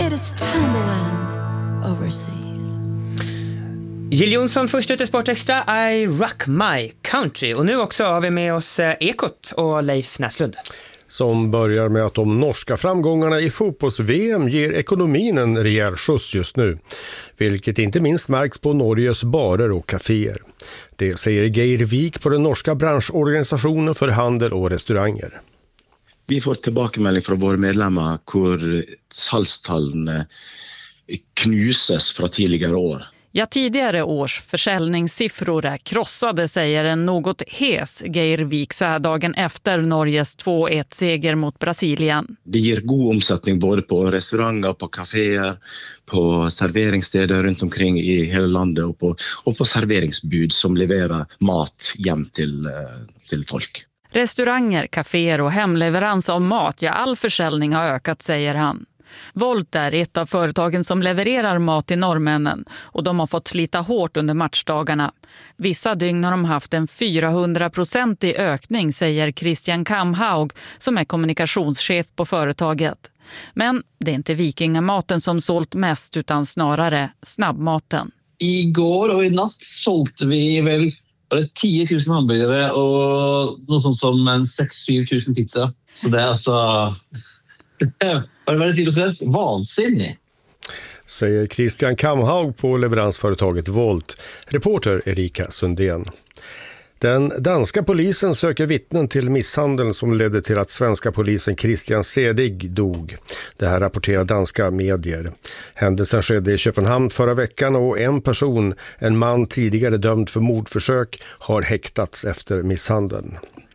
greatest tumbling overseas. Jill Johnson först ut i Sportextra, I Rock My Country. Och nu också har vi med oss Ekot och Leif Näslund. Som börjar med att de norska framgångarna i fotbolls-VM ger ekonomin en rejäl skjuts just nu. Vilket inte minst märks på Norges barer och kaféer. Det säger Geir Vik på den norska branschorganisationen för handel och restauranger. Vi får tillbakemelding från våra medlemmar hur salgstallene knuses från tidigare år. Ja, tidigare års försäljningssiffror är krossade, säger en något hes Geir Vik så här dagen efter Norges 2-1-seger mot Brasilien. Det ger god omsättning både på restauranger, på kaféer, på serveringssteder runt omkring i hela landet och på serveringsbud som levererar mat hem till folk. Restauranger, kaféer och hemleverans av mat, ja, all försäljning har ökat, säger han. Volt är ett av företagen som levererar mat till norrmännen och de har fått slita hårt under matchdagarna. Vissa dygn har de haft en 400% ökning, säger Christian Kamhaug som är kommunikationschef på företaget. Men det är inte vikingamaten som sålt mest utan snarare snabbmaten. Igår och i natt sålde vi väl 10 000 hamburgare och något sånt som en 6-7 000 pizza. Så det är alltså... Vad det vansinnig, säger Christian Kamhaug på leveransföretaget Volt. Reporter Erika Sundén. Den danska polisen söker vittnen till misshandeln som ledde till att svenska polisen Christian Sedig dog. Det här rapporterar danska medier. Händelsen skedde i Köpenhamn förra veckan och en person, en man tidigare dömd för mordförsök, har häktats efter misshandeln.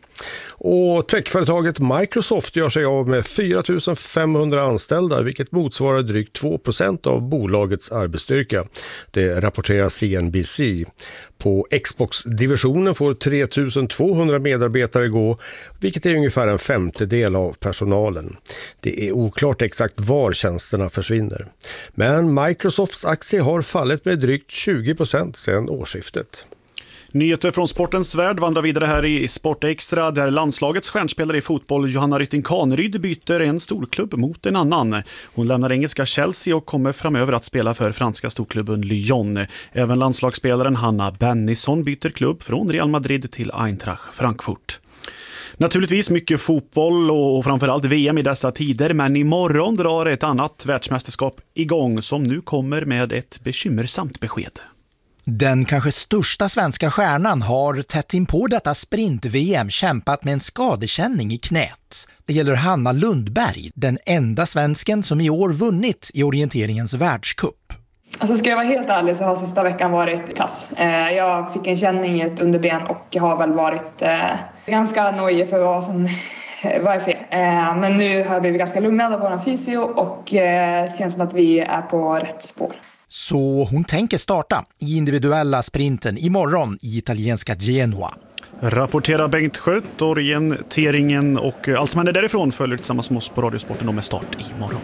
Och techföretaget Microsoft gör sig av med 4 500 anställda, vilket motsvarar drygt 2% av bolagets arbetsstyrka. Det rapporterar CNBC. På Xbox-divisionen får 3 200 medarbetare gå, vilket är ungefär en femtedel av personalen. Det är oklart exakt var tjänsterna försvinner. Men Microsofts aktie har fallit med drygt 20% sedan årsskiftet. Nyheter från sportens värld vandrar vidare här i Sportextra där landslagets stjärnspelare i fotboll Johanna Rytting-Kaneryd byter en storklubb mot en annan. Hon lämnar engelska Chelsea och kommer framöver att spela för franska storklubben Lyon. Även landslagsspelaren Hanna Bennison byter klubb från Real Madrid till Eintracht Frankfurt. Naturligtvis mycket fotboll och framförallt VM i dessa tider, men imorgon drar ett annat världsmästerskap igång som nu kommer med ett bekymmersamt besked. Den kanske största svenska stjärnan har tätt in på detta sprint-VM kämpat med en skadekänning i knät. Det gäller Hanna Lundberg, den enda svensken som i år vunnit i orienteringens världscup. Alltså ska jag vara helt ärlig så har sista veckan varit kass. Jag fick en känning i ett underben och har väl varit ganska nojig för vad som var fel. Men nu har jag blivit ganska lugnad av vår fysio och det känns som att vi är på rätt spår. Så hon tänker starta i individuella sprinten imorgon i italienska Genoa. Rapporterar Bengt Skött, orienteringen och allt som händer därifrån följer tillsammans med oss på Radiosporten med start imorgon.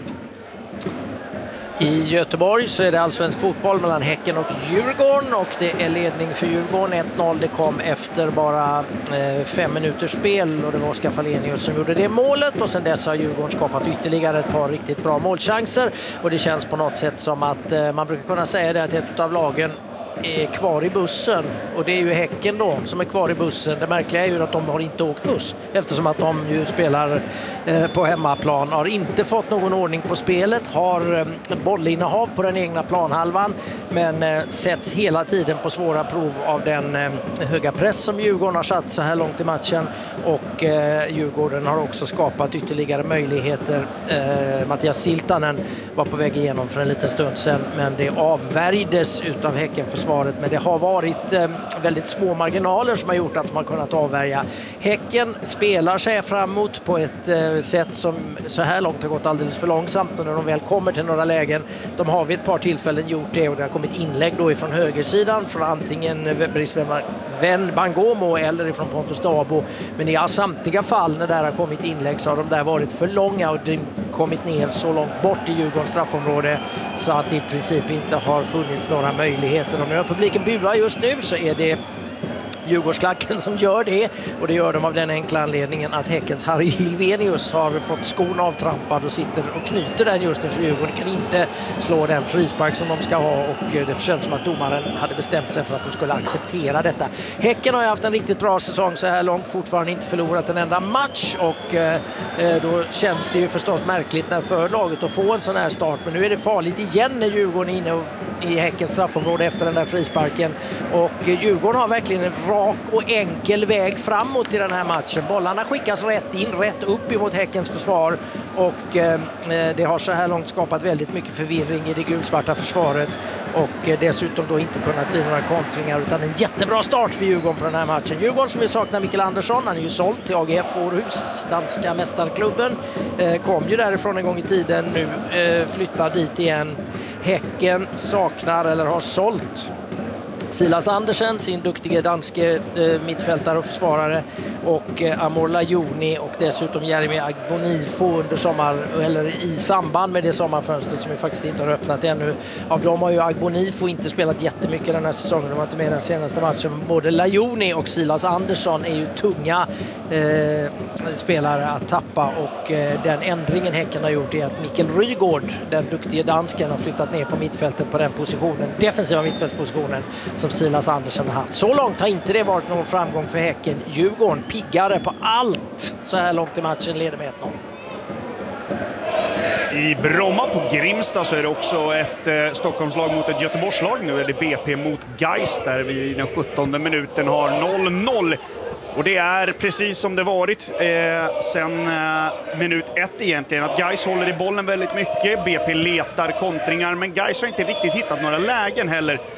I Göteborg så är det allsvensk fotboll mellan Häcken och Djurgården och det är ledning för Djurgården 1-0. Det kom efter bara 5 minuters spel och det var Oskar Falenius som gjorde det målet och sen dess har Djurgården skapat ytterligare ett par riktigt bra målchanser och det känns på något sätt som att man brukar kunna säga det att ett av lagen är kvar i bussen och det är ju Häcken då som är kvar i bussen. Det märkliga är ju att de har inte åkt buss eftersom att de ju spelar på hemmaplan, har inte fått någon ordning på spelet, har bollinnehav på den egna planhalvan men sätts hela tiden på svåra prov av den höga press som Djurgården har satt så här långt i matchen och Djurgården har också skapat ytterligare möjligheter. Mattias Siltanen var på väg igenom för en liten stund sedan men det avvärjdes utav Häcken för försvaret, men det har varit väldigt små marginaler som har gjort att man kunnat avvärja. Häcken spelar sig framåt på ett sätt som så här långt har gått alldeles för långsamt och när de väl kommer till några lägen, de har vid ett par tillfällen gjort det och det har kommit inlägg då ifrån högersidan från antingen Vän Bangomo eller ifrån Pontus Dabo, men i samtliga fall när där har kommit inlägg så har de där varit för långa och de kommit ner så långt bort i Djurgårdens straffområde så att det i princip inte har funnits några möjligheter. Och när publiken buar just nu så är det Djurgårdsklacken som gör det, och det gör de av den enkla anledningen att Häckens Harry Hilvenius har fått skon avtrampad och sitter och knyter den just nu, så Djurgården kan inte slå den frispark som de ska ha, och det känns som att domaren hade bestämt sig för att de skulle acceptera detta. Häcken har ju haft en riktigt bra säsong så här långt, fortfarande inte förlorat en enda match, och då känns det ju förstås märkligt när förlaget att få en sån här start, men nu är det farligt igen när Djurgården är inne i Häckens straffområde efter den där frisparken, och Djurgården har verkligen en rak och enkel väg framåt i den här matchen. Bollarna skickas rätt in, rätt upp emot Häckens försvar, och det har så här långt skapat väldigt mycket förvirring i det gulsvarta försvaret, och dessutom då inte kunnat bli några kontringar, utan en jättebra start för Djurgården på den här matchen. Djurgården som ju saknar Mikael Andersson, han är ju såld till AGF Århus, danska mästarklubben, kom ju därifrån en gång i tiden, nu flyttar dit igen. Häcken saknar eller har sålt Silas Andersen, sin duktiga danske mittfältare och försvarare, och Amor Lajoni, och dessutom Jeremy Agbonifo under i samband med det sommarfönstret som vi faktiskt inte har öppnat ännu. Av dem har ju Agbonifo inte spelat jättemycket den här säsongen, de var inte med den senaste matchen. Både Lajoni och Silas Andersson är ju tunga spelare att tappa, och den ändringen Häcken har gjort är att Mikkel Rygaard, den duktiga dansken, har flyttat ner på mittfältet på den positionen, defensiva mittfältspositionen som Silas Andersson har haft. Så långt har inte det varit någon framgång för Häcken. Djurgården piggare på allt så här långt i matchen, leder med 1-0. I Bromma på Grimsta så är det också ett Stockholmslag mot ett Göteborgslag. Nu är det BP mot Gais där vi i den 17:e minuten har 0-0. Och det är precis som det varit sen minut 1 egentligen. Att Gais håller i bollen väldigt mycket. BP letar kontringar, men Gais har inte riktigt hittat några lägen heller